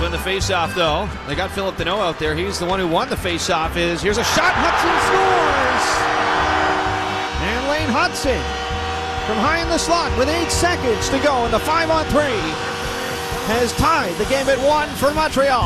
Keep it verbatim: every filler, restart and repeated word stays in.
win the faceoff, though. They got Philip Deneau out there. He's the one who won the faceoff. Is here's a shot. Hudson scores, and Lane Hudson from high in the slot with eight seconds to go in the five on three has tied the game at one for Montreal.